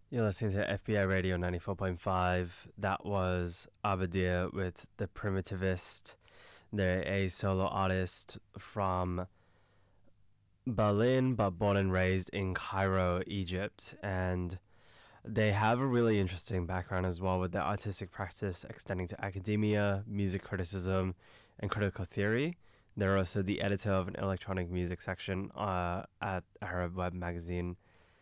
You're listening to FBI Radio 94.5. That was Abadir with The Primitivist. They're a solo artist from Berlin, but born and raised in Cairo, Egypt. And they have a really interesting background as well, with their artistic practice extending to academia, music criticism, and critical theory. They're also the editor of an electronic music section at Arab web magazine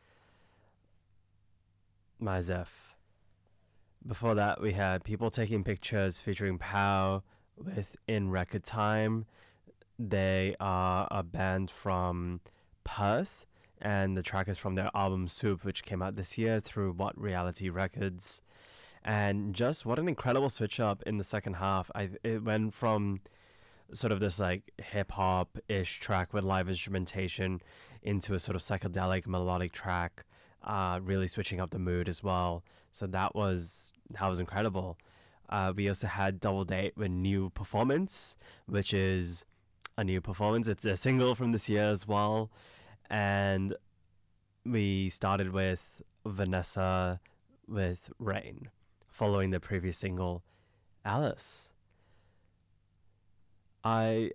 Mazef. Before that, we had People Taking Pictures featuring Pow with In Record Time. They are a band from Perth, and the track is from their album Soup, which came out this year through What Reality Records. And just what an incredible switch up in the second half. It went from sort of this like hip hop ish track with live instrumentation into a sort of psychedelic melodic track, really switching up the mood as well. So that was incredible. We also had Double Date with New Performance, which is a new performance. It's a single from this year as well. And we started with Vanessa with Rain, following the previous single, Alice. I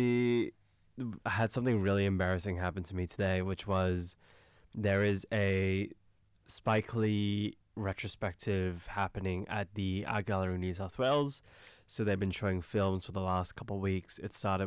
had something really embarrassing happen to me today, which was there is a Spike Lee retrospective happening at the Art Gallery New South Wales. So they've been showing films for the last couple of weeks.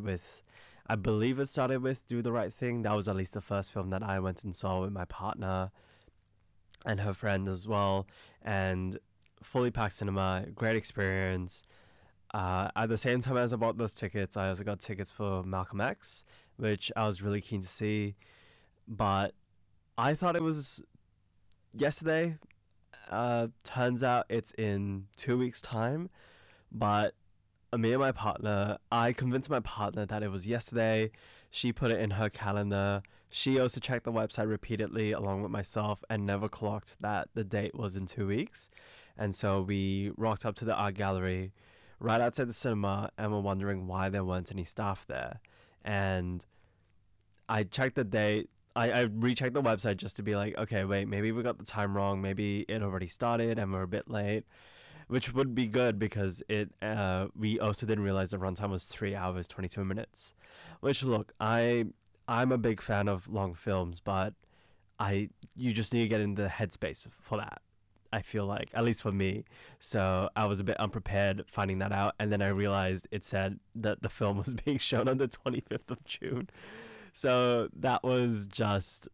I believe it started with Do the Right Thing. That was at least the first film that I went and saw with my partner and her friend as well. And fully packed cinema, great experience. At the same time as I bought those tickets, I also got tickets for Malcolm X, which I was really keen to see. But I thought it was yesterday. Turns out it's in 2 weeks' time. But me and my partner, I convinced my partner that it was yesterday. She put it in her calendar. She also checked the website repeatedly along with myself and never clocked that the date was in 2 weeks. And so we rocked up to the art gallery right outside the cinema and were wondering why there weren't any staff there. And I checked the date. I rechecked the website just to be like, okay, wait, maybe we got the time wrong. Maybe it already started and we're a bit late, which would be good because we also didn't realize the runtime was 3 hours 22 minutes. Which, look, I'm a big fan of long films, but you just need to get in the headspace for that, I feel like, at least for me. So I was a bit unprepared finding that out, and then I realized it said that the film was being shown on the 25th of June. So that was just,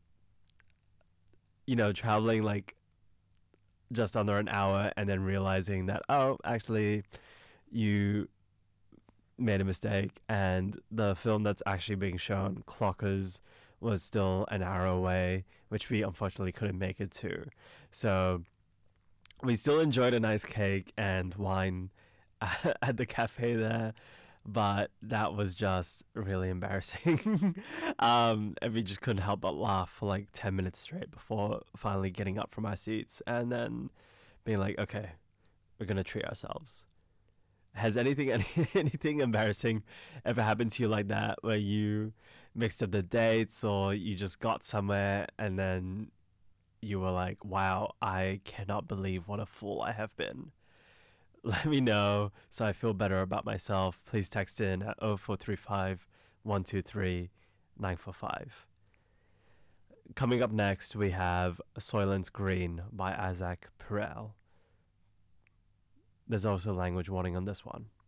traveling like just under an hour and then realizing that, oh, actually, you made a mistake, and the film that's actually being shown, Clockers, was still an hour away, which we unfortunately couldn't make it to. So we still enjoyed a nice cake and wine at the cafe there, but that was just really embarrassing. And we just couldn't help but laugh for like 10 minutes straight before finally getting up from our seats and then being like, okay, we're going to treat ourselves. Has anything embarrassing ever happened to you like that, where you mixed up the dates or you just got somewhere and then you were like, wow, I cannot believe what a fool I have been? Let me know so I feel better about myself. Please text in at 0435 123 945. Coming up next, we have Soylent Green by Isaac Perel. There's also language warning on this one.